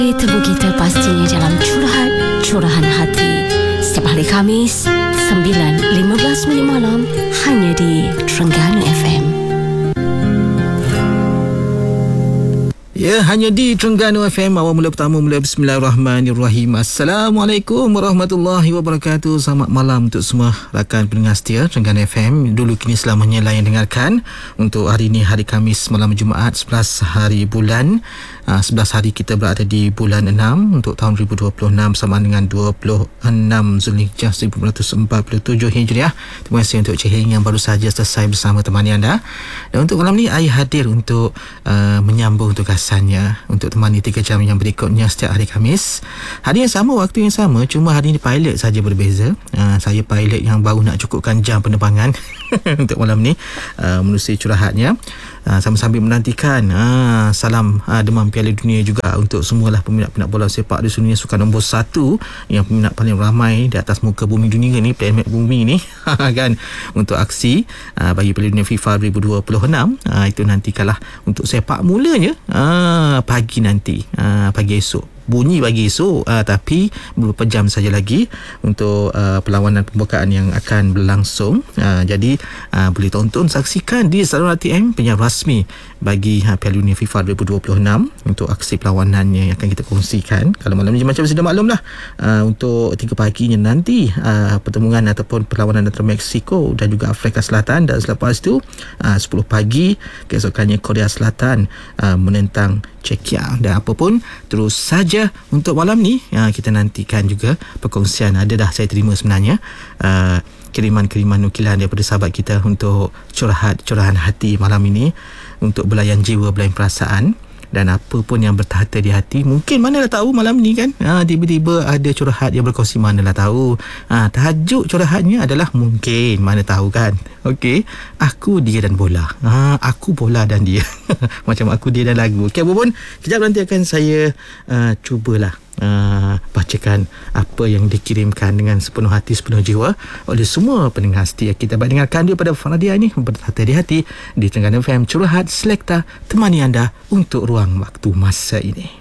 Temu kita pastinya dalam curahan hati setiap hari Khamis 9.15 malam hanya di Terengganu FM. Ya, hanya di Terengganu FM. Awal mula pertama mula Bismillahirrahmanirrahim. Assalamualaikum warahmatullahi wabarakatuh. Selamat malam untuk semua rakan pendengar setia Terengganu FM. Dulu kini selamanya layan dengarkan. Untuk hari ini, hari Khamis malam Jumaat 11 hari bulan 11 hari kita berada di bulan 6 untuk tahun 2026 sama dengan 26 Zulhijjah 1447 Hijriah. Terima kasih untuk Cik Heng yang baru saja selesai bersama temani anda. Dan untuk malam ni, saya hadir untuk menyambung tugasannya untuk temani 3 jam yang berikutnya setiap hari Khamis. Hari yang sama, waktu yang sama, cuma hari ini pilot saja berbeza. Saya pilot yang baru nak cukupkan jam penerbangan untuk malam ni menerusi curahatnya. Sambil menantikan salam demam Piala Dunia juga untuk semualah peminat-peminat bola sepak di dunia sukan nombor 1 yang peminat paling ramai di atas muka bumi dunia ni, planet bumi ni kan, untuk aksi bagi Piala Dunia FIFA 2026. Itu nantikanlah untuk sepak mulanya pagi nanti, pagi esok. Bunyi pagi esok, tapi beberapa jam saja lagi untuk perlawanan pembukaan yang akan berlangsung. Jadi boleh tonton, saksikan di saluran RTM, penyiar rasmi bagi Piala Dunia FIFA 2026 untuk aksi perlawanannya yang akan kita kongsikan. Kalau malam ni macam sudah maklum lah, untuk 3 paginya nanti pertemuan ataupun perlawanan antara Mexico dan juga Afrika Selatan, dan selepas itu 10 pagi keesokannya Korea Selatan menentang Czechia. Dan apa pun, terus saja untuk malam ni kita nantikan juga perkongsian. Ada dah saya terima sebenarnya kiriman-kiriman nukilan daripada sahabat kita untuk curahan hati malam ini, untuk belayan jiwa, belayan perasaan dan apa pun yang bertahta di hati. Mungkin manalah tahu malam ni kan, tiba-tiba ada curahat yang berkongsi, manalah tahu tajuk curahatnya adalah mungkin, mana tahu kan. Okey, aku, dia dan bola. Aku, bola dan dia. Macam aku, dia dan lagu. Okey, apa pun, kejap nanti akan saya cubalah bacakan apa yang dikirimkan dengan sepenuh hati, sepenuh jiwa oleh semua pendengar setia kita. Baik, dengarkan dia pada Faradia ini, bertahta di hati di Terengganu FM, curahat selekta temani anda untuk ruang waktu masa ini.